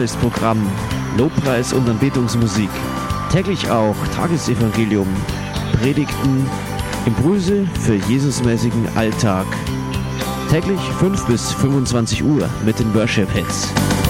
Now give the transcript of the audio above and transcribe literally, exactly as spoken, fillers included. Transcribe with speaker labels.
Speaker 1: Programm, Lobpreis und Anbetungsmusik. Täglich auch Tagesevangelium, Predigten, Impulse für Jesusmäßigen Alltag. Täglich fünf bis fünfundzwanzig Uhr mit den Worship Hits.